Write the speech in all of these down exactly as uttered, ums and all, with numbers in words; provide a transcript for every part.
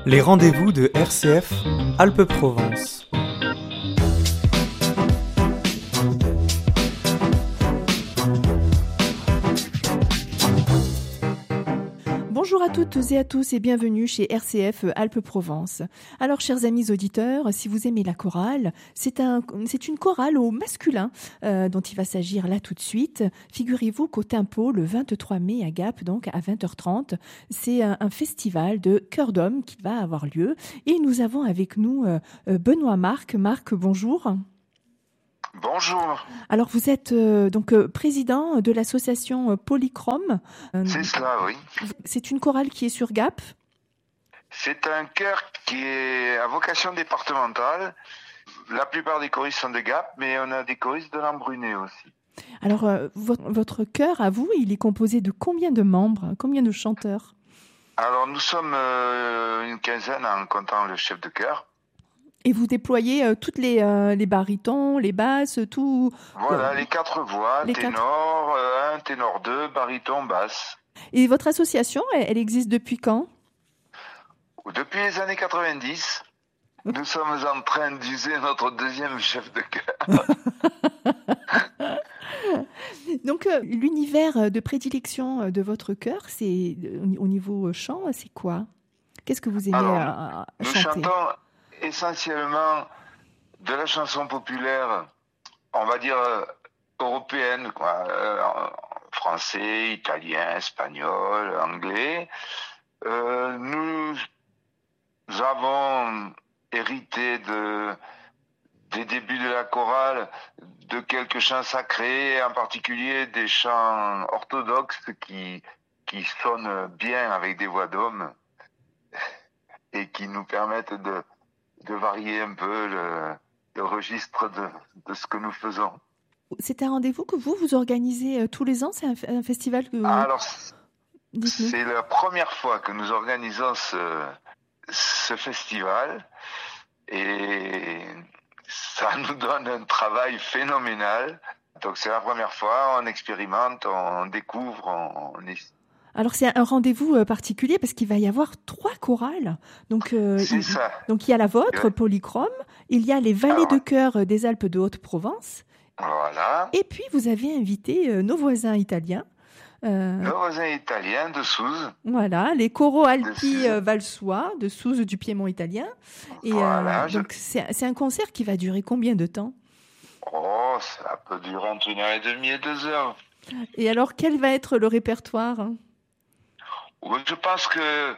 Les rendez-vous de R C F Alpes-Provence. Bonjour à toutes et à tous et bienvenue chez R C F Alpes-Provence. Alors, chers amis auditeurs, si vous aimez la chorale, c'est, un, c'est une chorale au masculin euh, dont il va s'agir là tout de suite. Figurez-vous qu'au Tempo, le vingt-trois mai à Gap, donc à vingt heures trente, c'est un, un festival de chœurs d'hommes qui va avoir lieu. Et nous avons avec nous euh, Benoît Marc. Marc, bonjour. Bonjour. Alors, vous êtes euh, donc euh, président de l'association Polychrome. Euh, C'est cela, oui. C'est une chorale qui est sur Gap. C'est un chœur qui est à vocation départementale. La plupart des choristes sont de Gap, mais on a des choristes de l'Embrunet aussi. Alors, euh, votre, votre chœur, à vous, il est composé de combien de membres, combien de chanteurs? Alors, nous sommes euh, une quinzaine en comptant le chef de chœur. Et vous déployez euh, toutes les, euh, les barytons, les basses, tout... Voilà, euh, les quatre voix, les ténor un, ténor deux, baryton, basse. Et votre association, elle, elle existe depuis quand? Depuis les années quatre-vingt-dix, nous sommes en train d'user notre deuxième chef de chœur. Donc, euh, l'univers de prédilection de votre chœur, c'est au niveau chant, c'est quoi? Qu'est-ce que vous aimez Alors, à, à nous chanter? chantons essentiellement de la chanson populaire, on va dire euh, européenne, quoi. Euh, français, italien, espagnol, anglais. Euh, nous, nous avons hérité de, des débuts de la chorale de quelques chants sacrés, en particulier des chants orthodoxes qui, qui sonnent bien avec des voix d'hommes et qui nous permettent de de varier un peu le, le registre de, de ce que nous faisons. C'est un rendez-vous que vous, vous organisez tous les ans? C'est un, un festival que... Alors, Dites-nous. C'est la première fois que nous organisons ce, ce festival et ça nous donne un travail phénoménal. Donc c'est la première fois, on expérimente, on découvre, on, on est... Alors c'est un rendez-vous particulier parce qu'il va y avoir trois chorales. Donc, euh, c'est il, ça. Donc il y a la vôtre, Ouais. Polychrome, il y a les Vallées Alors, de chœur des Alpes de Haute-Provence. Voilà. Et puis vous avez invité euh, nos voisins italiens. Euh, nos voisins italiens de Souze. Voilà, les Coro Alpi euh, Valsois de Souze du Piémont italien. Et voilà, euh, je... donc c'est, c'est un concert qui va durer combien de temps? Oh, ça peut durer entre une heure et demie et deux heures. Et alors quel va être le répertoire? Je pense que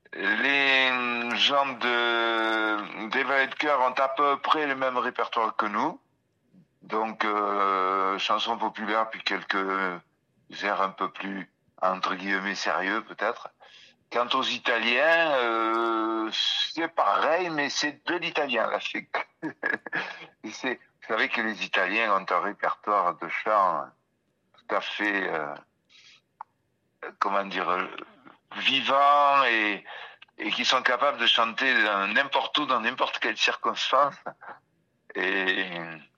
les gens de, des Vallées de Chœur ont à peu près le même répertoire que nous. Donc, euh, chansons populaires, puis quelques airs un peu plus, entre guillemets, sérieux peut-être. Quant aux Italiens, euh, c'est pareil, mais c'est de l'italien, là. C'est, c'est, vous savez que les Italiens ont un répertoire de chants tout à fait, euh, comment dire, vivants et, et qui sont capables de chanter n'importe où, dans n'importe quelle circonstance. Et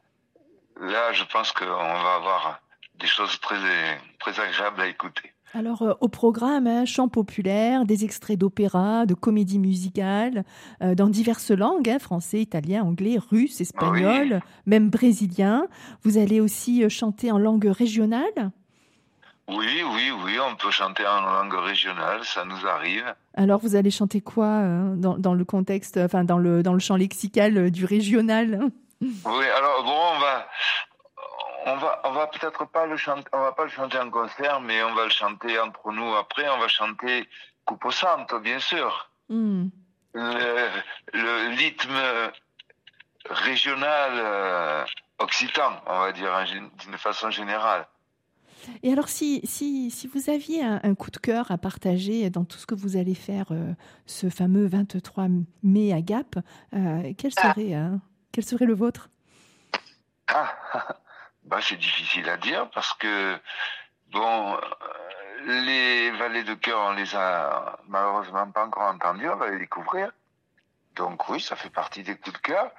là, je pense qu'on va avoir des choses très, très agréables à écouter. Alors, euh, au programme, hein, chants populaires, des extraits d'opéra, de comédies musicales, euh, dans diverses langues, hein, français, italien, anglais, russe, espagnol, oui. Même brésilien. Vous allez aussi euh, chanter en langue régionale? Oui, oui, oui, on peut chanter en langue régionale, ça nous arrive. Alors, vous allez chanter quoi euh, dans, dans le contexte, enfin, dans le, dans le champ lexical euh, du régional? Oui, alors, bon, on va, on va, on va peut-être pas le chanter, on va pas le chanter en concert, mais on va le chanter entre nous après, on va chanter Cupo Santo, bien sûr. Mm. Le, le rythme régional euh, occitan, on va dire, d'une façon générale. Et alors, si, si, si vous aviez un, un coup de cœur à partager dans tout ce que vous allez faire euh, ce fameux vingt-trois mai à Gap, euh, quel, serait, ah. euh, quel serait le vôtre? Ah, bah, c'est difficile à dire parce que, bon, euh, les Vallées de Chœur, on les a malheureusement pas encore entendus, on va les découvrir. Donc oui, ça fait partie des coups de cœur.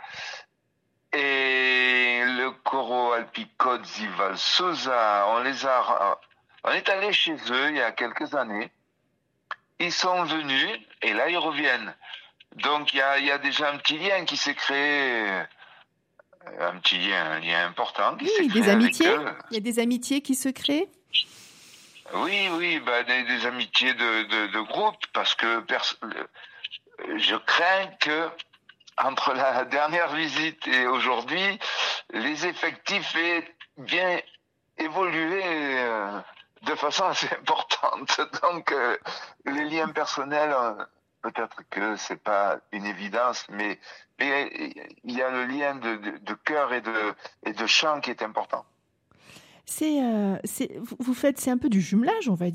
Et le Coro Alpi Cozzi Valsosa, on les a, on est allé chez eux il y a quelques années. Ils sont venus et là ils reviennent. Donc il y a, il y a déjà un petit lien qui s'est créé, un petit lien, un lien important qui s'est Oui, créé des avec amitiés. eux. Il y a des amitiés qui se créent. Oui, oui, bah, des, des amitiés de, de, de groupe, parce que pers- je crains que entre la dernière visite et aujourd'hui, les effectifs aient bien évolué euh, de façon assez importante. Donc, euh, les liens personnels, euh, peut-être que c'est pas une évidence, mais mais il y a le lien de, de, de cœur et de et de chant qui est important. C'est, euh, c'est, vous vous faites, c'est un peu du jumelage, on va dire.